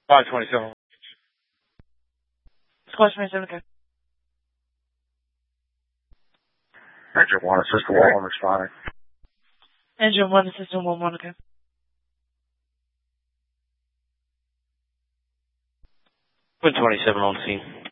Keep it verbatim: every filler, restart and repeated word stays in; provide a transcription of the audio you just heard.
five twenty-seven. Squad twenty-seven, okay. Engine one, assistant one, one responding. Engine one, assistant one, one, okay. Twin twenty-seven on scene.